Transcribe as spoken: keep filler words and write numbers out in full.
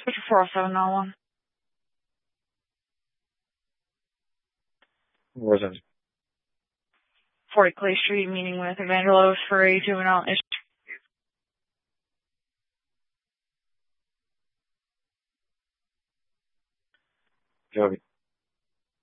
four oh seven nine one. Where's that? forty Clay Street, meeting with Evangelos for a juvenile issue. Joey.